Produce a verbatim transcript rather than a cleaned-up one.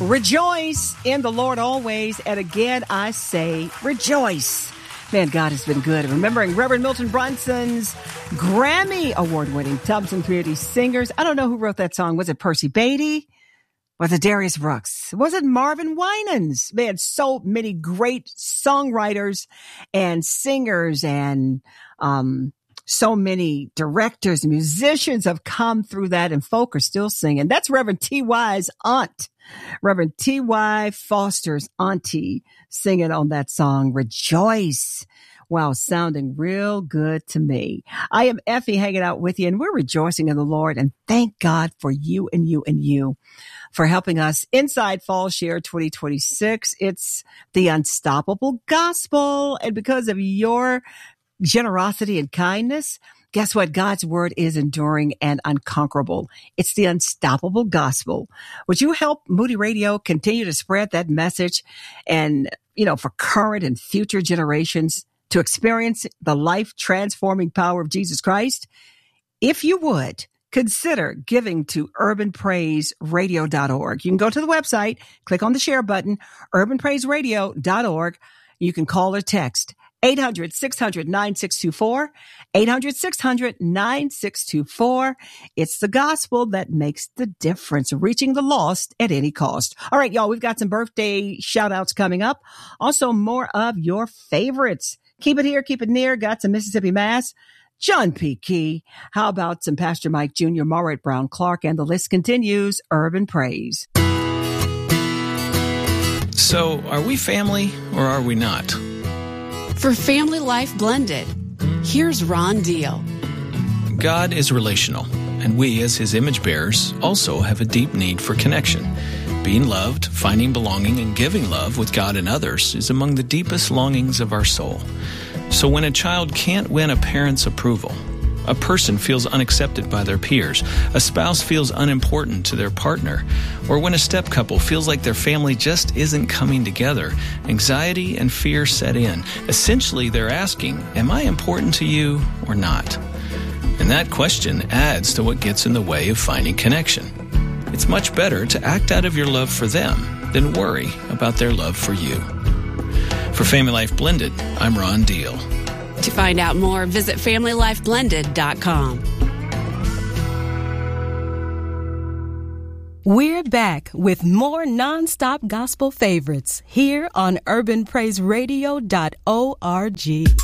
Rejoice in the Lord always. And again, I say rejoice. Man, God has been good. Remembering Reverend Milton Brunson's Grammy award-winning Thompson Community Singers. I don't know who wrote that song. Was it Percy Beatty? Was it Darius Brooks? Was it Marvin Winans? Man, so many great songwriters and singers and um so many directors and musicians have come through that, and folk are still singing. That's Reverend T Y's aunt, Reverend T Y Foster's auntie, singing on that song, Rejoice. Wow, sounding real good to me. I am Effie hanging out with you, and we're rejoicing in the Lord, and thank God for you and you and you for helping us inside Fall Share twenty twenty-six. It's the unstoppable gospel, and because of your generosity and kindness, guess what? God's word is enduring and unconquerable. It's the unstoppable gospel. Would you help Moody Radio continue to spread that message and, you know, for current and future generations to experience the life-transforming power of Jesus Christ? If you would, consider giving to urban praise radio dot org. You can go to the website, click on the share button, urban praise radio dot org. You can call or text eight hundred, six hundred, nine six two four, eight hundred, six hundred, nine six two four. It's the gospel that makes the difference, reaching the lost at any cost. All right, y'all, we've got some birthday shout outs coming up. Also, more of your favorites. Keep it here, keep it near. Got some Mississippi Mass. John P. Key. How about some Pastor Mike Junior, Mauret Brown Clark, and the list continues. Urban Praise. So, are we family or are we not? For Family Life Blended, here's Ron Deal. God is relational, and we, as His image bearers, also have a deep need for connection. Being loved, finding belonging, and giving love with God and others is among the deepest longings of our soul. So when a child can't win a parent's approval, a person feels unaccepted by their peers, a spouse feels unimportant to their partner, or when a step couple feels like their family just isn't coming together, anxiety and fear set in. Essentially, they're asking, am I important to you or not? And that question adds to what gets in the way of finding connection. It's much better to act out of your love for them than worry about their love for you. For Family Life Blended, I'm Ron Deal. To find out more, visit family life blended dot com. We're back with more nonstop gospel favorites here on urban praise radio dot org.